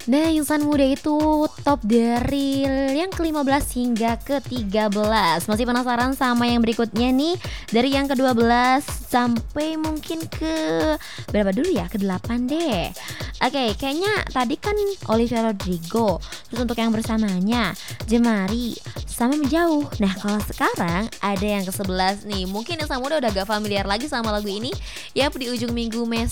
Nah, insan muda itu top dari yang ke-15 hingga ke-13. Masih penasaran sama yang berikutnya nih? Dari yang ke-12 sampai mungkin ke berapa dulu ya? Ke-8 deh. Oke, kayaknya tadi kan Olivia Rodrigo. Terus untuk yang bersamanya, Jemari sama Menjauh. Nah, kalau sekarang ada yang ke-11 nih. Mungkin insan muda udah gak familiar lagi sama lagu ini. Yap, di ujung minggu